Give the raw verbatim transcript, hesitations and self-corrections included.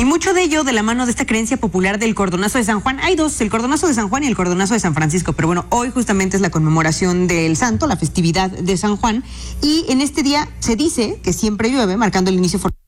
mucho de ello de la mano de esta creencia popular del cordonazo de San Juan. Hay dos, el cordonazo de San Juan y el cordonazo de San Francisco, pero bueno, hoy justamente es la conmemoración del santo, la festividad de San Juan, y en este día se dice que siempre llueve, marcando el inicio formal